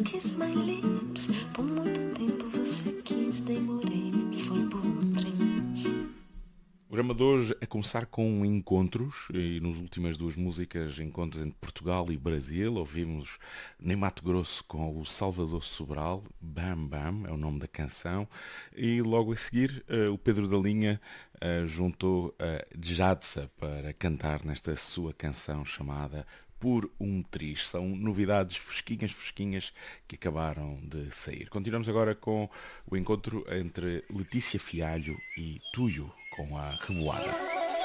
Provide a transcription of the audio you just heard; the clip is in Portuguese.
kiss my lips. Por muito tempo você quis, demorei, foi por trens. O programa de hoje é começar com encontros, e nas últimas duas músicas, encontros entre Portugal e Brasil. Ouvimos nem Mato Grosso com o Salvador Sobral, Bam Bam, é o nome da canção, e logo a seguir o Pedro da Linha juntou a Jadsa para cantar nesta sua canção chamada Por um Triz. São novidades fresquinhas que acabaram de sair. Continuamos agora com o encontro entre Letícia Fialho e Tuyo com a Revoada.